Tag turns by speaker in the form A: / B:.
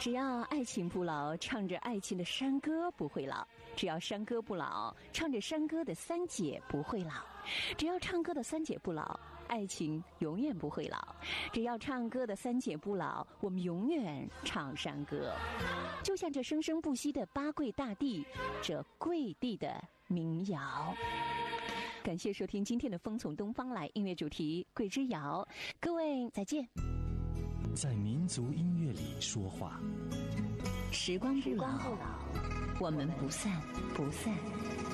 A: 只要爱情不老，唱着爱情的山歌不会老；只要山歌不老，唱着山歌的三姐不会老；只要唱歌的三姐不老，爱情永远不会老；只要唱歌的三姐不老，我们永远唱山歌。就像这生生不息的八桂大地，这桂地的民谣。感谢收听今天的风从东方来音乐主题桂之谣，各位再见。
B: 在民族音乐里说话，
A: 时光不老，我们不散。